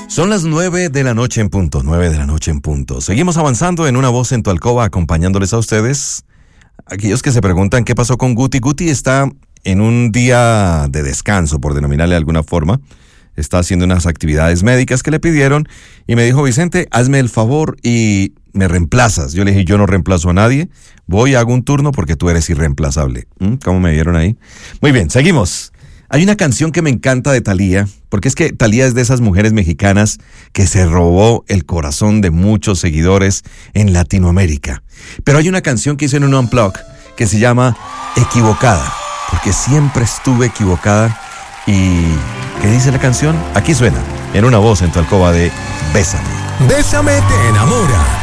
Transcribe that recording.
Son las 9 de la noche en punto, 9 de la noche en punto. Seguimos avanzando en Una Voz en tu Alcoba, acompañándoles a ustedes. Aquellos que se preguntan qué pasó con Guti. Guti está en un día de descanso, por denominarle de alguna forma. Está haciendo unas actividades médicas que le pidieron y me dijo, Vicente, hazme el favor y me reemplazas. Yo le dije, yo no reemplazo a nadie. Voy, hago un turno porque tú eres irreemplazable. ¿Cómo me vieron ahí? Muy bien, seguimos. Hay una canción que me encanta de Thalía, porque es que Thalía es de esas mujeres mexicanas que se robó el corazón de muchos seguidores en Latinoamérica. Pero hay una canción que hizo en un Unplug que se llama Equivocada, porque siempre estuve equivocada. ¿Y qué dice la canción? Aquí suena, en Una Voz en tu Alcoba de Bésame. Bésame te enamora.